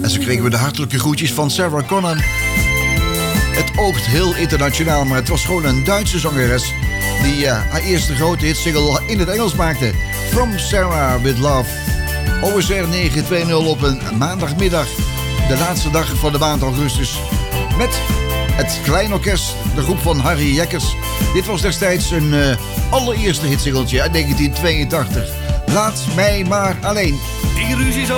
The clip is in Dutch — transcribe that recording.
En zo kregen we de hartelijke groetjes van Sarah Connor. Het oogt heel internationaal, maar het was gewoon een Duitse zangeres die haar eerste grote hitsingle in het Engels maakte. From Sarah with Love. OSR 920 op een maandagmiddag. De laatste dag van de maand augustus. Met het Klein Orkest, de groep van Harry Jekkers. Dit was destijds een allereerste hitsingeltje uit 1982. Laat mij maar alleen. Die ruzie